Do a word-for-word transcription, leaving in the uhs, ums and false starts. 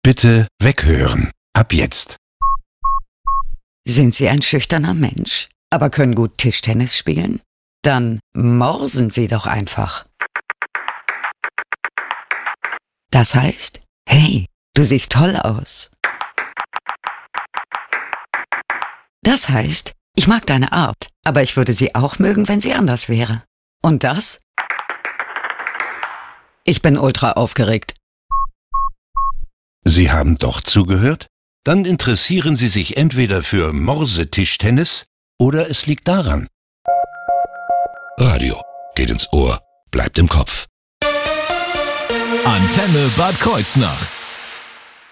Bitte weghören. Ab jetzt. Sind Sie ein schüchterner Mensch, aber können gut Tischtennis spielen? Dann morsen Sie doch einfach. Das heißt, hey, du siehst toll aus. Das heißt, ich mag deine Art, aber ich würde sie auch mögen, wenn sie anders wäre. Und das? Ich bin ultra aufgeregt. Sie haben doch zugehört? Dann interessieren Sie sich entweder für Morsetischtennis oder es liegt daran. Radio geht ins Ohr, bleibt im Kopf. Antenne Bad Kreuznach.